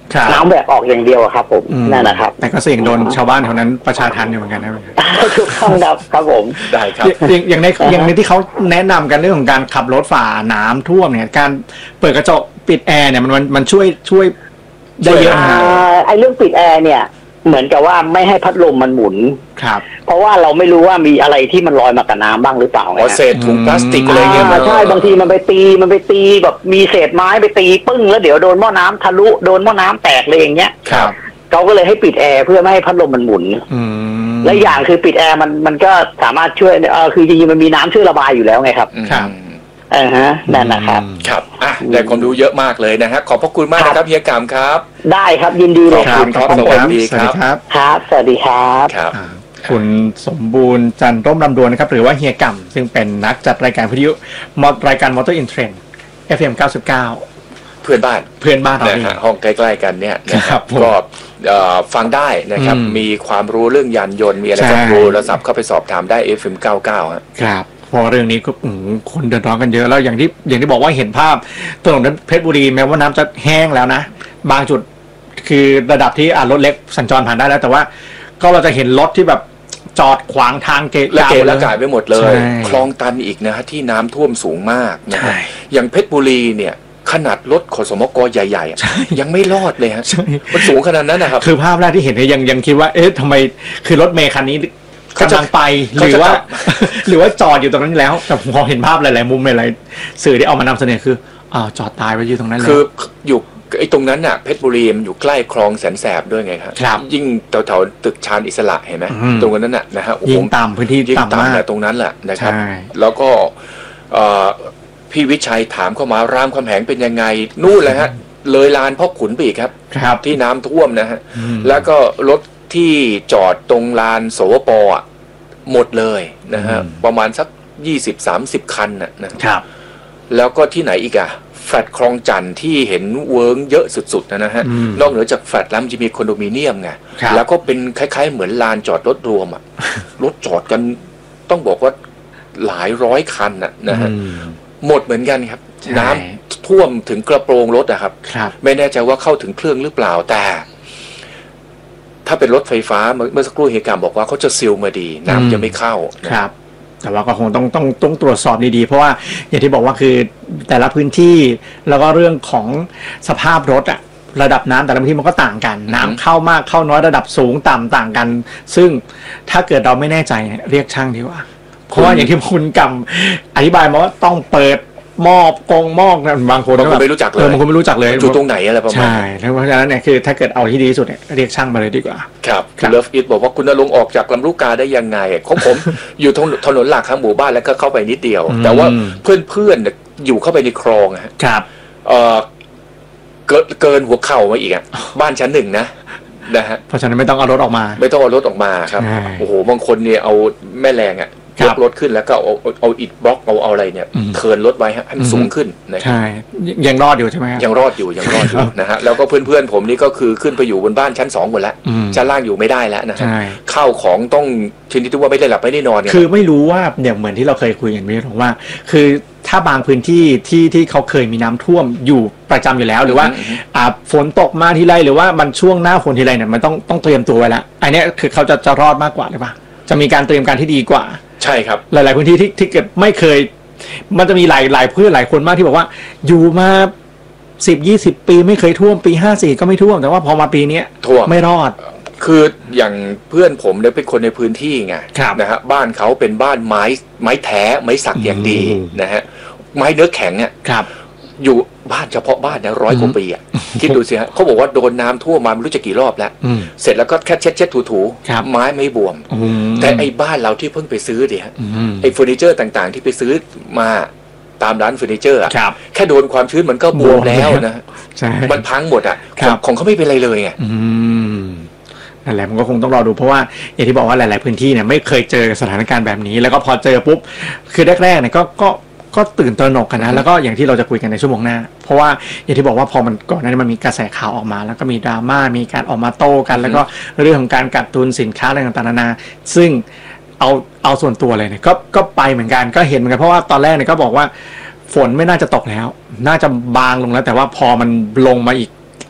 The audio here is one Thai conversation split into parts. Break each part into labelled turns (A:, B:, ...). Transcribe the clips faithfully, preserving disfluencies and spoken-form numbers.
A: น้ำแบกออกอย่างเดียวครับผมนั่นนะครับ
B: แต่ก็เสี่ยงโดนชาวบ้านแถวนั้นประชาทัณฑ์อยู่เหมือนกันนะ
A: ถูกต้องครับครับผม
C: ได้ครับ
B: อย่างในอย่างในที่เขาแนะนำกันเรื่องของการขับรถฝ่าน้ำท่วมเนี่ยการเปิดกระจกปิดแอร์เนี่ยมันมันช่วยช่วยได้เยอะนะ
A: ไอ้เรื่องปิดแอร์เนี่ยเหมือนกับว่าไม่ให้พัดลมมันหมุน
B: ครับ
A: เพราะว่าเราไม่รู้ว่ามีอะไรที่มันลอยมากับน้ำบ้างหรือเปล่าไง
C: เศษถุงพลาสติกอะไรเงี้ย
A: ใช่บางทีมันไปตีมันไปตีแบบมีเศษไม้ไปตีปึ้งแล้วเดี๋ยวโดนหม้อน้ำทะลุโดนหม้อน้ำแตกเลยอย่างเงี้ย
C: ครับ
A: เขาก็เลยให้ปิดแอร์เพื่อไม่ให้พัดลมมันหมุนและอย่างคือปิดแอร์มันมันก็สามารถช่วยเออคือจริงๆมันมีน้ำช่วยระบายอยู่แล้วไงครับ
B: ครับ
A: อ่าฮะนั่นนะครับ
C: ครับอ่ะได้ความรู้เยอะมากเลยนะฮะขอบพระคุณมากนะครับเฮียกำครับ
A: ได้ครับยินดีเลย
C: ครับขอบคุณครับสวัสดีครับ
A: ครับสวัสดีครับ
C: ครับ
B: คุณสมบูรณ์จันทร์ร่มลำดวนนะครับหรือว่าเฮียกำซึ่งเป็นนักจัดรายการวิทยุรายการ Motor in Trend เอฟ เอ็ม เก้าสิบเก้า
C: เพื่อนบ้าน
B: เพื่อนบ้านเรา
C: เนี่ยห้องใกล้ๆกันเนี่ยนะครับก็ฟังได้นะครับมีความรู้เรื่องยานยนต์มีอะไรก็โทรศัพท์เข้าไปสอบถามได้ เอฟ เอ็ม เก้าสิบเก้า
B: ครับพอเรื่องนี้ก็คนเดือดร้อนกันเยอะแล้วอย่างที่อย่างที่บอกว่าเห็นภาพถนนเพชรบุรีแม้ว่าน้ำจะแห้งแล้วนะบางจุดคือระดับที่รถเล็กสัญจรผ่านได้แล้วแต่ว่าก็เราจะเห็นรถที่แบบจอดขวางทางเกะ
C: และเกะและกายไปหมดเลยคลองตันอีกนะฮะที่น้ำท่วมสูงมากนะฮะอย่างเพชรบุรีเนี่ยขนาดรถขสมกใหญ่ๆยังไม่รอดเลยฮะมันสูงขนาดนั้นนะครับ
B: คือภาพแรกที่เห็นเนี่ยยังยังคิดว่าเอ๊ะทำไมคือรถเมล์คันนี้กำลังไปหรือว่าหรือว่าจอดอยู่ตรงนั้นแล้วแต่พอเห็นภาพหลายๆมุมหลายๆสื่อที่เอามานำเสนอคืออ้าวจอดตายไว้อยู่ตรงนั้นแล้ว
C: คืออยู่ไอ้ตรงนั้นน่ะเพชรบุรีมันอยู่ใกล้คลองแสนแสบด้วยไงครับยิ่งแถวๆตึกชานอิสระเห็นไหมตรงนั้นน่ะนะฮะ
B: ยิ่งต่ำพื้นที่
C: ยิ่ง
B: ต่ำมาก
C: ตรงนั้นแหละนะครับแล้วก็พี่วิชัยถามเข้ามารามคำแหงเป็นยังไงนู่นเลยฮะเลยลานพ่อขุนไปอีกครับที่น้ำท่วมนะฮะแล้วก็รถที่จอดตรงลานโสวปอ่ะหมดเลยนะฮะประมาณสักยี่สิบสามสิบคันน่ะนะครับแล้วก็ที่ไหนอีกอะแฟลตคลองจันทร์ที่เห็นเวิร์งเยอะสุดๆนะฮะนอกเหนือจากแฟลตแล้วมันจะมีคอนโดมิเนียมไงแล้วก็เป็นคล้ายๆเหมือนลานจอดรถรวมอะรถจอดกันต้องบอกว่าหลายร้อยคันน่ะนะฮะหมดเหมือนกันครับน้ำท่วมถึงกระโปรงรถอะครับไม่แน่ใจว่าเข้าถึงเครื่องหรือเปล่าแต่ถ้าเป็นรถไฟฟ้าเมื่อสักครู่เฮียกามบอกว่าเขาจะซีลมาดีน้ำจะไม่เข้า
B: ครับแต่ว่าก็คงต้องต้องต้องตรวจสอบดีๆเพราะว่าอย่างที่บอกว่าคือแต่ละพื้นที่แล้วก็เรื่องของสภาพรถอะระดับน้ำแต่ละพื้นที่มันก็ต่างกันน้ำเข้ามากเข้าน้อยระดับสูงต่ำต่างกันซึ่งถ้าเกิดเราไม่แน่ใจเรียกช่างดีกว่าเพราะว่าอย่างที่คุณกำอธิบายมาว่าต้องเปิดมอบกงมอกนะบางคน
C: บางคนไม่รู้จักเลย
B: บางคนไม่รู้จักเลย
C: อยู่ตรงไหนอะไรประมาณ
B: ใช่เพราะฉะนั้นเนี่ยคือถ้าเกิดเอาที่ดีที่สุดเนี่ยเรียกช่างมาเลยดีกว่า
C: ครับคุณเลิฟอิทบอกว่าคุณณรงค์ออกจากลำลูกกาได้ยังไงของผม อยู่ถนนหลักข้างหมู่บ้านแล้วก็เข้าไปนิดเดียวแต่ว่าเพื่อนๆอยู่เข้าไปในคลอง
B: ครับ
C: เออเกินหัวเข่ามาอีกอ่ะบ้านชั้นหนึ่งนะนะฮะ
B: เพราะฉะนั้นไม่ต้องเอารถออกมา
C: ไม่ต้องเอารถออกมาครับโอ้โหบางคนเนี่ยเอาแม่แรงอ่ะยกรถขึ้นแล้วก็เอาเอาอิฐบล็อกเอาเอาอะไรเนี่ยเทิร์นรถไว้ให้มันสูงขึ้นนะ
B: ใช่ยังรอดอยู่ใช่ไหม
C: ยังรอดอยู่ยังรอดอยู่นะฮะแล้วก็เพื่อนๆผมนี่ก็คือขึ้นไปอยู่บนบ้านชั้นสองหมดแล้วชั้นล่างอยู่ไม่ได้แล้วนะฮะข้าวของต้องชนิดที่ว่าไม่ได้หลับไม่ได้นอน
B: คือไม่รู้ว่าเนี่ยเหมือนที่เราเคยคุยกันพี่บอกว่าคือถ้าบางพื้นที่ที่ที่เขาเคยมีน้ำท่วมอยู่ประจำอยู่แล้วหรือว่าอ่าฝนตกมาทีไรหรือว่ามันช่วงหน้าฝนทีไรเนี่ยมันต้องต้องเตรียมตัวไว้แล้วอันนี้คือเขาจะจะรอดมากกว่าหรือเปล่าจะมีการเตรียมการที่ดีกว่า
C: ใช่ครับ
B: หลายๆพื้นที่ที่ที่เกิดไม่เคยมันจะมีหลายหลายเพื่อนหลายคนมากที่บอกว่าอยู่มาสิบยี่สิบปีไม่เคยท่วมปีห้าสี่ก็ไม่ท่วมแต่ว่าพอมาปีนี้
C: ท่วม
B: ไม่รอด
C: คืออย่างเพื่อนผมเนี่ยเป็นคนในพื้นที่ไงนะฮะบ้านเขาเป็นบ้านไม้ไม้แท้ไม้สักอย่างดีนะฮะไม้เนื้อแข็งอ่ะอยู่บ้านเฉพาะบ้านนะร้อยกว่าปีอ่ะคิดดูสิฮะเขาบอกว่าโดนน้ำท่วมมาไม่รู้จะกี่รอบแล้วเสร็จแล้วก็แค่เช็ดเช็ดถูๆไม้ไม่บวมแต่ไอ้บ้านเราที่เพิ่งไปซื้อดิฮะไอ้เฟอร์นิเจอร์ต่างๆที่ไปซื้อมาตามร้านเฟอร์นิเจอร์อ่ะแค่โดนความชื้นมันก็บวมแล้วนะมันพังหมดอ่ะของเขาไม่เป็นไรเลยไง
B: นั่นแหละมันก็คงต้องรอดูเพราะว่าอย่างที่บอกว่าหลายๆพื้นที่เนี่ยไม่เคยเจอสถานการณ์แบบนี้แล้วก็พอเจอปุ๊บคือแรกๆเนี่ยก็ก็ก็ตื่นตระหนกกันนะแล้วก็อย่างที่เราจะคุยกันในชั่วโมงหน้าเพราะว่าอย่างที่บอกว่าพอมันก่อนหน้านี้มันมีกระแสข่าวออกมาแล้วก็มีดราม่ามีการออกมาโต้กันแล้วก็เรื่องของการกักตุนสินค้าอะไรต่างๆนานาซึ่งเอาเอาส่วนตัวเลยเนี่ยก็ก็ไปเหมือนกันก็เห็นเหมือนกันเพราะว่าตอนแรกเนี่ยก็บอกว่าฝนไม่น่าจะตกแล้วน่าจะบางลงแล้วแต่ว่าพอมันลงมาอีก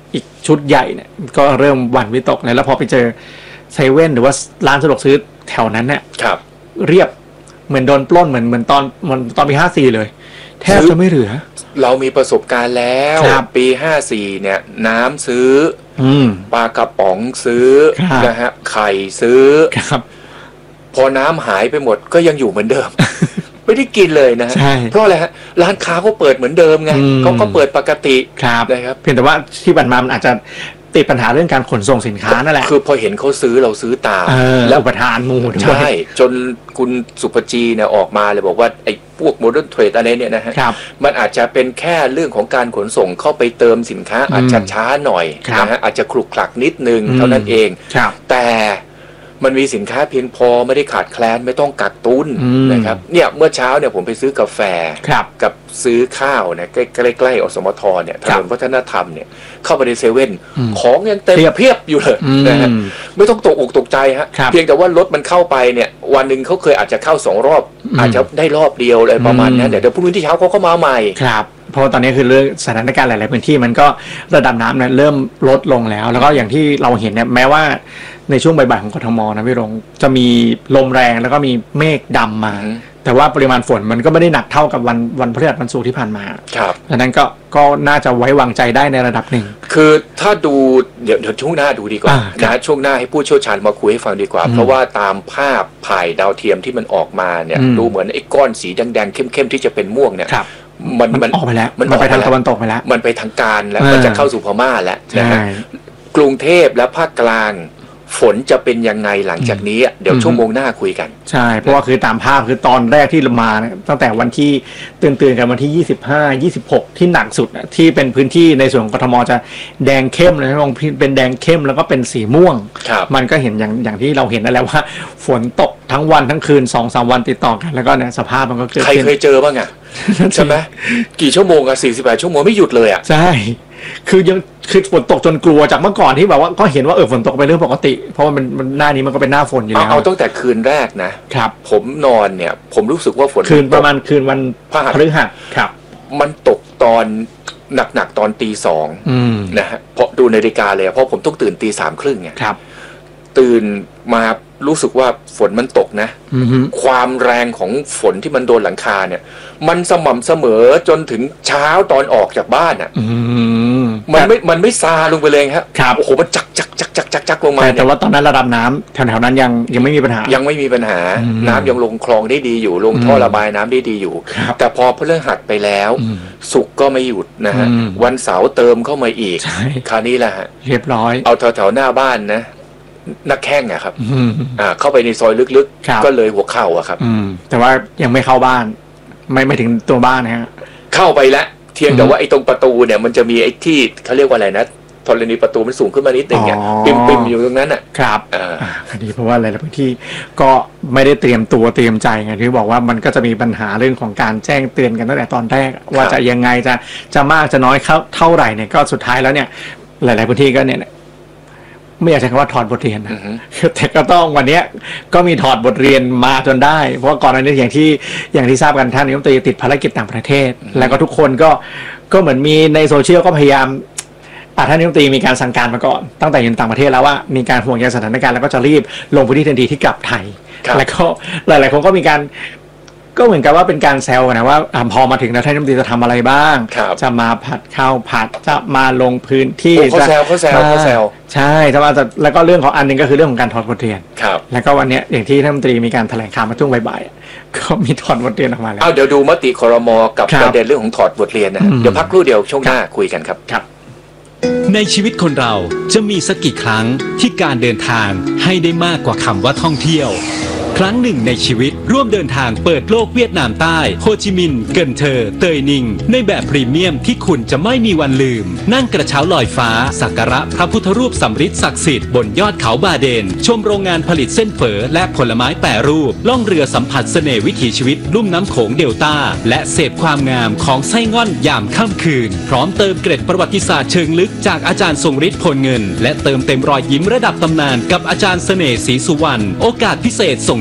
B: อีกชุดใหญ่เนี่ยก็เริ่มหวั่นวิตกเลยแล้วพอไปเจอเซเว่นหรือว่าร้านสะดวกซื้อแถวนั้นเนี่ยเรียบเหมือนโดนปล้นเหมือนเหมือนตอนเหมือนตอนปีห้าสี่เลยแทบจะไม่เหลือ
C: เรามีประสบการณ์แล้วปีห้าสี่เนี่ยน้ำซื้อปลากระป๋องซื้อนะฮะไข่ซื้อพอน้ำหายไปหมดก็ยังอยู่เหมือนเดิม ไม่ได้กินเลยนะเพราะอะไรฮะร้านค้าเขาเปิดเหมือนเดิมไงเขาก็เปิดปกติ
B: นะครับเพียงแต่ว่าที่ผ่านมามันอาจจะติดปัญหาเรื่องการขนส่งสินค้านั่นแหละ
C: คือพอเห็นเขาซื้อเราซื้อตาม
B: แล้วประทานมูล
C: ใช่จนคุณสุภจีเนี่ยออกมาเลยบอกว่าไอ้พวกโมเดิร์นเทรดอะไรเนี่ยนะฮะมันอาจจะเป็นแค่เรื่องของการขนส่งเข้าไปเติมสินค้าอาจจะช้าหน่อยนะฮะอาจจะคลุกคลักนิดนึงเท่านั้นเองแต่มันมีสินค้าเพียงพอไม่ได้ขาดแคลนไม่ต้องกักตุนนะครับเนี่ยเมื่อเช้าเนี่ยผมไปซื้อกาแฟกับซื้อข้าวเนี่ยใกล้ๆอสมทเนี่ยถนนวัฒนธรรมเนี่ยเข้าไปในเซเว่นของยังเต็มเพียบอยู่เลยนะฮะไม่ต้องตกอกตกใจฮะเพียงแต่ว่ารถมันเข้าไปเนี่ยวันหนึ่งเขาเคยอาจจะเข้าสองรอบอาจจะได้รอบเดียวอะไรประมาณนั้นเดี๋ยวพรุ่งนี้ที่เช้าเขาก็มาใหม่
B: ครับเพราะตอนนี้คือเรื่องสถานการณ์หลายๆพื้นที่มันก็ระดับน้ำเนี่ยเริ่มลดลงแล้วแล้วก็อย่างที่เราเห็นเนี่ยแม้ว่าในช่วงบ่ายๆของกทมนะพี่รงจะมีลมแรงแล้วก็มีเมฆดำมาแต่ว่าปริมาณฝนมันก็ไม่ได้หนักเท่ากับวันวันพฤหัสวันศุกร์ที่ผ่านมา
C: ครับ
B: ดังนั้นก็ก็น่าจะไว้วางใจได้ในระดับหนึ่ง
C: คือถ้าดูเดี๋ยวเดี๋ยวช่วงหน้าดูดีกว่านะช่วงหน้าให้ผู้เชี่ยวชาญมาคุยให้ฟังดีกว่าเพราะว่าตามภาพถ่ายดาวเทียมที่มันออกมาเนี่ยดูเหมือนไอ้ก้อนสีแดงๆเข้มๆที่จะเป็นม่วงเนี่ย
B: มันมันออกไปแล้วมันไปทางตะวันตกไปแล้ว
C: มันไปทางการแล้วมันจะเข้าสู่พม่าแล้วนะฮะกรุงเทพและภาคกลางฝนจะเป็นยังไงหลังจากนี้เดี๋ยวชั่วโมงหน้าคุยกัน
B: ใช่เพราะว่าคือตามภาพคือตอนแรกที่มาตั้งแต่วันที่ตื่นตื่นกันวันที่ยี่สิบห้า ยี่สิบหกที่หนักสุดที่เป็นพื้นที่ในส่วนของกทมจะแดงเข้มเลยนะลองเป็นแดงเข้มแล้วก็เป็นสีม่วงมันก็เห็นอย่างอย่างที่เราเห็นนั่นแหละว่าฝนตกทั้งวันทั้งคืน สองสาม วันติดต่อกันแล้วก็เนี่ยสภาพมันก็เกิด
C: ใครเคยเจอบ้างอ่ะใช่ไหมกี่ชั่วโมงอ่ะสี่สิบแปดชั่วโมงไม่หยุดเลยอ่ะ
B: ใช่คือยังคือฝนตกจนกลัวจากเมื่อก่อนที่แบบว่าก็เห็นว่าเออฝนตกเป็นเรื่องปกติเพราะว่ามันมันหน้านี้มันก็เป็นหน้าฝนอยู่แล้ว
C: เอาตั้งแต่คืนแรกนะครับผมนอนเนี่ยผมรู้สึกว่าฝน
B: คืนประมาณคืนวันพฤหัสครับ
C: มันตกตอนหนักๆตอนตีสองนะฮะเพราะดูนาฬิกาเลยเพราะผมต้องตื่นตีสามครึ่งไง
B: ครับ
C: ตื่นมารู้สึกว่าฝนมันตกนะความแรงของฝนที่มันโดนหลังคาเนี่ยมันสม่ำเสมอจนถึงเช้าตอนออกจากบ้านอ่ะมันไม่มันไม่ซาลงไปเลยครับโอ้โหมันจักจักจักจักจักจักลงมา
B: แต่ว่าตอนนั้นระดับน้ำแถวๆนั้นยังยังไม่มีปัญหา
C: ยังไม่มีปัญหาน้ำยังลงคลองได้ดีอยู่ลงท่อระบายน้ำได้ดีอยู่แต่พอพฤหัสไปแล้วศุกร์ก็ไม่หยุดนะฮะวันเสาร์เติมเข้ามาอีกคราวนี้แหละฮะ
B: เรียบร้อย
C: เอาแถวๆหน้าบ้านนะนักแข้งอะครับอ่าเข้าไปในซอยลึกๆก็เลยหัวเข่าอะครับ
B: แต่ว่ายังไม่เข้าบ้านไม่ไม่ถึงตัวบ้านนะฮะ
C: เข้าไปแล้วเทียงแต่ว่าไอ้ตรงประตูเนี่ยมันจะมีไอ้ที่เขาเรียกว่าอะไรนะธรณีประตูมันสูงขึ้นมานิดนึงเนี่ยปิ่มๆอยู่ตรงนั้นอ่ะ
B: ครับอ่าอันนี้เพราะว่าอะไรหลายพื้นที่ก็ไม่ได้เตรียมตัวเตรียมใจไงที่บอกว่ามันก็จะมีปัญหาเรื่องของการแจ้งเตือนกันตั้งแต่ตอนแรกว่าจะยังไงจะจะมากจะน้อยเท่าไหร่เนี่ยก็สุดท้ายแล้วเนี่ยหลายๆพื้นที่ก็เนี่ยไม่อยากใช้คำว่าถอดบทเรียนนะแต่ก็ต้องวันนี้ก็มีถอดบทเรียนมาจนได้เพราะก่อนหน้านี้อย่างที่อย่างที่ทราบกันท่านนายกรัฐมนตรีติดภารกิจต่างประเทศแล้วก็ทุกคนก็ก็เหมือนมีในโซเชียลก็พยายามท่านนายกรัฐมนตรีมีการสั่งการมาก่อนตั้งแต่อยู่ต่างประเทศแล้วว่ามีการห่วงใยสถานการณ์แล้วก็จะรีบลงพื้นที่ทันทีที่กลับไทยแล้วก็หลายๆคนก็มีการก็เหมือนกับว่าเป็นการแซวนะว่าพอมาถึงแล้วท่านนายกรัฐมนตรีจะทำอะไรบ้างจะมาผัดข้าวผัดจะมาลงพื้นที่
C: เขาแซวเขาแซวเขาแซว
B: ใช่แต่ว่าแล้วก็เรื่องของอันนึงก็คือเรื่องของการถอดบทเรียนแล้วก็วันนี้อย่างที่ท่านรัฐมนตรีมีการแถลงข่าวมาช่วงบ่ายๆก็มีถอดบทเรียนออกมาแล้ว
C: เอาเดี๋ยวดูมติครม.กับประเด็นเรื่องของถอดบทเรียนนะเดี๋ยวพักครู่เดียวช่วงหน้าคุยกันครับ
B: ครับ
D: ในชีวิตคนเราจะมีสักกี่ครั้งที่การเดินทางให้ได้มากกว่าคำว่าท่องเที่ยวครั้งหนึ่งในชีวิตร่วมเดินทางเปิดโลกเวียดนามใต้โฮจิมินห์เกินเทอเตยนิงในแบบพรีเมียมที่คุณจะไม่มีวันลืมนั่งกระเช้าลอยฟ้าสักการะพระพุทธรูปสำริดศักดิ์สิทธิ์บนยอดเขาบาเดนชมโรงงานผลิตเส้นเฝอและผลไม้แปรรูปล่องเรือสัมผัสเสน่ห์วิถีชีวิตลุ่มน้ำโขงเดลต้าและเสพความงามของไส้ง่อนยามค่ำคืนพร้อมเติมเกร็ดประวัติศาสตร์เชิงลึกจากอาจารย์ทรงฤทธิ์พลเงินและเติมเต็มรอยยิ้มระดับตำนานกับอาจารย์เสน่ห์ศรีสุวรรณโอกาสพิเศษส่ง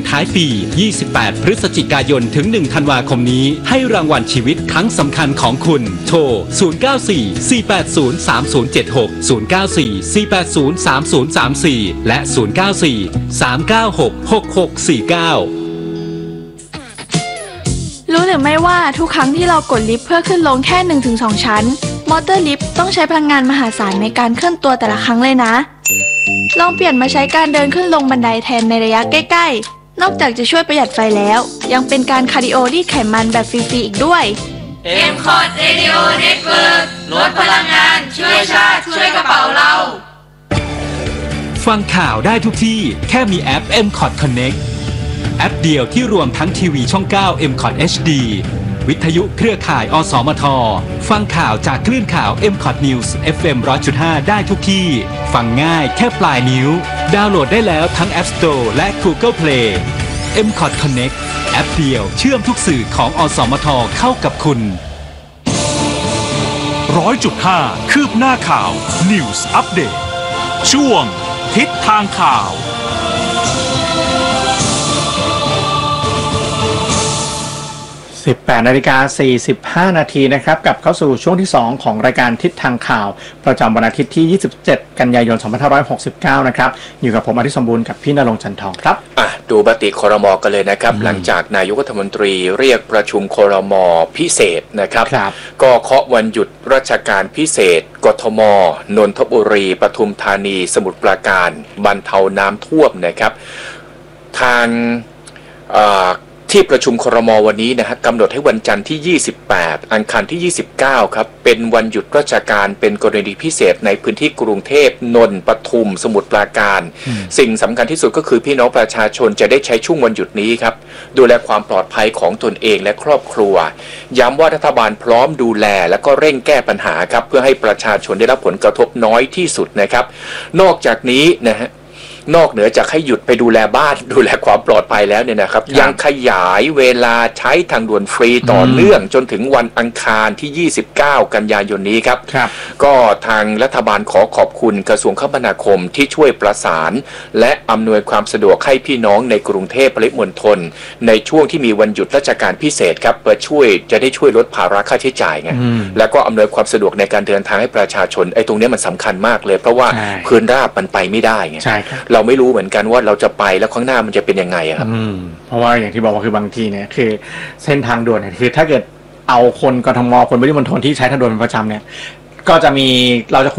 D: ท้ายปี ยี่สิบแปด พฤศจิกายน ถึง หนึ่ง ธันวาคมนี้ให้รางวัลชีวิตครั้งสำคัญของคุณ โทร ศูนย์ เก้า สี่ สี่ แปด ศูนย์ สาม ศูนย์ เจ็ด หก ศูนย์ เก้า สี่ สี่ แปด ศูนย์ สาม ศูนย์ สาม สี่ และ ศูนย์ เก้า สี่ สาม เก้า หก หก หก สี่ เก้า
E: รู้หรือไม่ว่าทุกครั้งที่เรากดลิฟต์เพื่อขึ้นลงแค่ หนึ่งถึงสอง ชั้นมอเตอร์ลิฟต์ต้องใช้พลังงานมหาศาลในการเคลื่อนตัวแต่ละครั้งเลยนะลองเปลี่ยนมาใช้การเดินขึ้นลงบันไดแทนในระยะใกล้ๆนอกจากจะช่วยประหยัดไฟแล้วยังเป็นการคาร์ดิโอรีดไขมันแบบฟรีๆอีกด้วย
F: เอ็ม คอร์ด Radio Network ลดพลังงานช่วยชาติช่วยกระเป๋าเรา
D: ฟังข่าวได้ทุกที่แค่มีแอป เอ็ม คอร์ด Connect แอปเดียวที่รวมทั้งทีวีช่อง เก้า เอ็ม คอร์ด เอช ดี วิทยุเครือข่าย อสมท ฟังข่าวจากคลื่นข่าว เอ็ม คอร์ด News เอฟ เอ็ม หนึ่งร้อยจุดห้า ได้ทุกที่ ฟังง่ายแค่ปลายนิ้ว ดาวน์โหลดได้แล้วทั้ง App Store และ Google Play เอ็ม คอร์ด Connect แอปเดียวเชื่อมทุกสื่อของอสมทเข้ากับคุณ
G: ร้อยจุดห้า คืบหน้าข่าว News Update ช่วงทิศทางข่าว
B: สิบแปดนาฬิกาสี่สิบห้านาทีนะครับกลับเข้าสู่ช่วงที่สองของรายการทิศทางข่าวประจำวันอาทิตย์ที่ยี่สิบเจ็ดกันยายนสองพันห้าร้อยหกสิบเก้านะครับอยู่กับผมอธิสมบูรณ์กับพี่ณรงค์จันทองครับ
C: อ่ะดูมติครม.กันเลยนะครับหลังจากนายกรัฐมนตรีเรียกประชุมครม.พิเศษนะครับก็เคาะวันหยุดราชการพิเศษกทม.นนทบุรีปทุมธานีสมุทรปราการบรรเทาน้ำท่วมนะครับทางที่ประชุมครม.วันนี้นะฮะกำหนดให้วันจันทร์ที่ยี่สิบแปดอังคารที่ยี่สิบเก้าครับเป็นวันหยุดราชการเป็นกรณีพิเศษในพื้นที่กรุงเทพนนท์ปทุมสมุทรปราการสิ่งสำคัญที่สุดก็คือพี่น้องประชาชนจะได้ใช้ช่วงวันหยุดนี้ครับดูแลความปลอดภัยของตนเองและครอบครัวย้ำว่ารัฐบาลพร้อมดูแลและก็เร่งแก้ปัญหาครับเพื่อให้ประชาชนได้รับผลกระทบน้อยที่สุดนะครับนอกจากนี้นะฮะนอกเหนือจากให้หยุดไปดูแลบ้านดูแลความปลอดภัยแล้วเนี่ยนะครับยังขยายเวลาใช้ทางด่วนฟรีต่อเนื่องจนถึงวันอังคารที่ยี่สิบเก้ากันยายนนี้ครับก็ทางรัฐบาลขอขอบคุณกระทรวงคมนาคมที่ช่วยประสานและอำนวยความสะดวกให้พี่น้องในกรุงเทพปริมณฑลในช่วงที่มีวันหยุดราชการพิเศษครับเพื่อช่วยจะได้ช่วยลดภาระค่าใช้จ่ายไงแล้วก็อำนวยความสะดวกในการเดินทางให้ประชาชนไอ้ตรงนี้มันสำคัญมากเลยเพราะว่าพื้นราบมันไปไม่ได้ไงเราไม่รู้เหมือนกันว่าเราจะไปแล้วข้างหน้ามันจะเป็นยังไงครับ
B: เพราะว่าอย่างที่บอกว่าคือบางทีเนี่ยคือเส้นทางด่วนเนี่ยคือถ้าเกิดเอาคนกทมคนปริมณฑลที่ใช้ทางด่วนเป็นประจำเนี่ยก็จะมีเราจะ